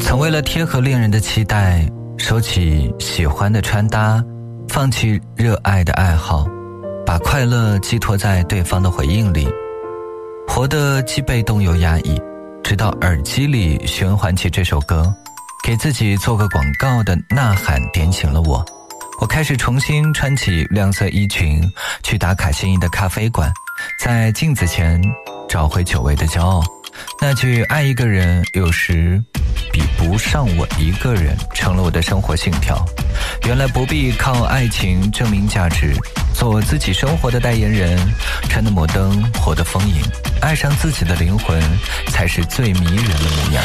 曾为了贴合恋人的期待，收起喜欢的穿搭，放弃热爱的爱好，把快乐寄托在对方的回应里，活得既被动又压抑，直到耳机里循环起这首歌，给自己做个广告的呐喊点醒了我。我开始重新穿起亮色衣裙，去打卡心仪的咖啡馆，在镜子前找回久违的骄傲。那句爱一个人有时比不上我一个人成了我的生活信条。原来不必靠爱情证明价值，做自己生活的代言人，穿的摩登，活得丰盈，爱上自己的灵魂，才是最迷人的模样。